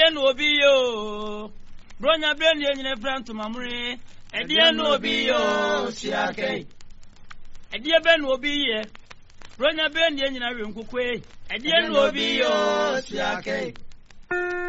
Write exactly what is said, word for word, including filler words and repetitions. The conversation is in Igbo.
ɛdeɛ no obi yo bronya brand ye nyine front mamre ɛdeɛ no obi yo siake ɛdeɛ bɛ no obi ye bronya brand ye nyina we nkukwe ɛdeɛ no obi yo siake